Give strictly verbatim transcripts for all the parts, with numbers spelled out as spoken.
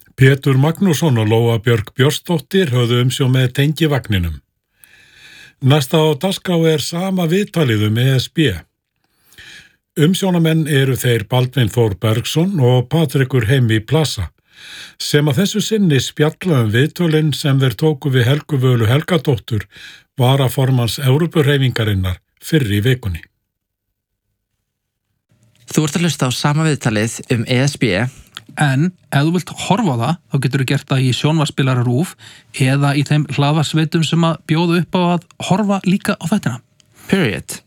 Pétur Magnússon og Lóa Björk Björnsdóttir höfðu umsjón með tengivagninum. Næsta á dagskrá er sama viðtalið um E S B. Umsjónamenn eru þeir Baldvin Þór Bergsson og Patrikur Heimi Plasa, sem að þessu sinni spjalla um viðtölin sem þeir tóku við Helgu Völu Helgadóttur, varaformans Evrópuhreyfingarinnar fyrr í vikunni. Þú ert að hlusta á sama viðtalið um E S B. En ef þú vilt horfa á það, þá getur þú gert það í sjónvarpsspilara RÚV eða í þeim hlaðvarpsveitum sem að bjóðu upp á að horfa líka á þættina. Period.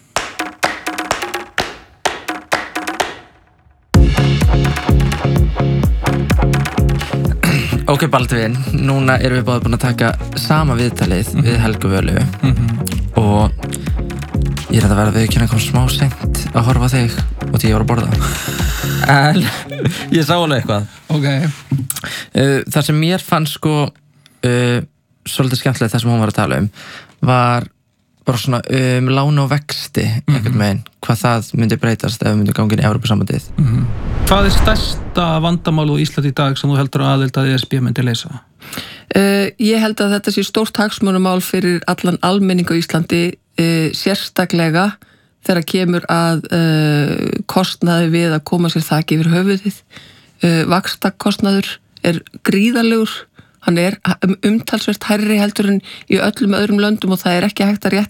Ok, Baldvin, núna erum við báðir búin að taka sama viðtalið mm-hmm. við Helgu Völu mm-hmm. og ég er að vera að viðurkenna kom smá seint að horfa á þig og því ég var að borða. En ég sá alveg eitthvað. Ok. Uh, það sem mér fannst sko uh, svolítið skemmtilegt það sem hún var að tala um var bara svona um lána og vexti mm-hmm. einhvern veginn, hvað það myndi breytast ef við myndum gangin í Evrópusambandið. Mm-hmm. Hvað er stærsta vandamál á Íslandi í dag sem þú heldur að aðild að E S B myndi leysa? Uh, ég held að þetta sé stórt hagsmunamál fyrir allan almenning á Íslandi, uh, sérstaklega þegar kemur að uh, kostnaði við að koma sér þak yfir höfuðið. Uh, vaxtakostnaður er gríðarlegur, hann er umtalsvert hærri heldur en í öllum öðrum löndum og það er ekki hægt að rétt